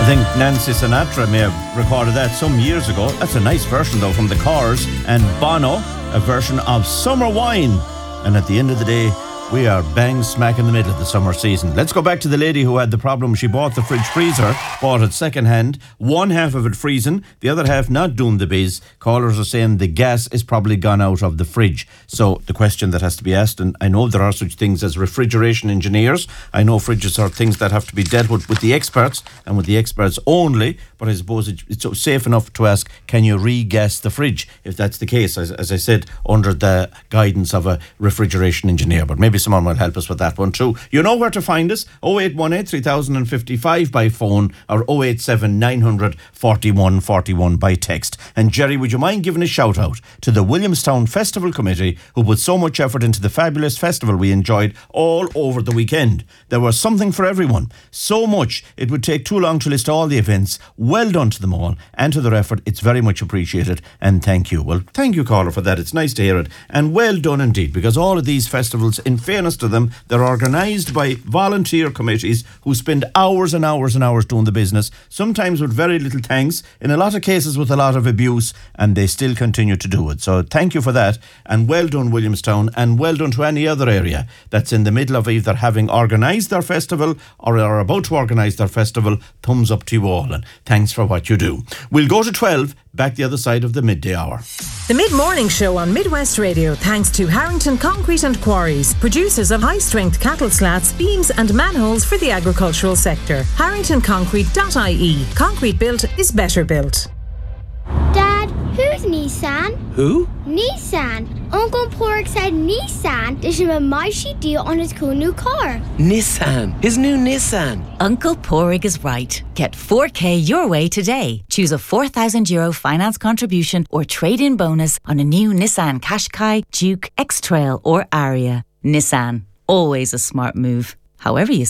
I think Nancy Sinatra may have recorded that some years ago. That's a nice version, though, from the Cars, and Bono, a version of Summer Wine. And at the end of the day, we are bang smack in the middle of the summer season. Let's go back to the lady who had the problem. She bought the fridge freezer, bought it second hand, one half of it freezing, the other half not doing the biz. Callers are saying the gas is probably gone out of the fridge. So the question that has to be asked, and I know there are such things as refrigeration engineers. I know fridges are things that have to be dealt with the experts and with the experts only, but I suppose it's safe enough to ask, can you re-gas the fridge? If that's the case, as I said, under the guidance of a refrigeration engineer. But maybe someone will help us with that one too. You know where to find us. 0818 3055 by phone or 087 900 41 41 by text. And Jerry, would you mind giving a shout out to the Williamstown Festival Committee, who put so much effort into the fabulous festival we enjoyed all over the weekend? There was something for everyone. So much it would take too long to list all the events. Well done to them all and to their effort. It's very much appreciated, and thank you. Well, thank you, caller, for that. It's nice to hear it, and well done indeed, because all of these festivals, in fairness to them, they're organised by volunteer committees who spend hours and hours and hours doing the business, sometimes with very little thanks, in a lot of cases with a lot of abuse, and they still continue to do it. So thank you for that, and well done, Williamstown, and well done to any other area that's in the middle of either having organised their festival or are about to organise their festival. Thumbs up to you all, and thanks for what you do. We'll go to 12, back the other side of the midday hour. The Mid-Morning Show on Midwest Radio, thanks to Harrington Concrete and Quarries, producers of high-strength cattle slats, beams and manholes for the agricultural sector. HarringtonConcrete.ie. Concrete built is better built. Dad, who's Nissan? Who? Nissan. Uncle Pork said Nissan. There's a mighty deal on his cool new car. Nissan. His new Nissan. Uncle Porig is right. Get 4K your way today. Choose a €4,000 finance contribution or trade-in bonus on a new Nissan Qashqai, Duke, X-Trail or Aria. Nissan. Always a smart move. However you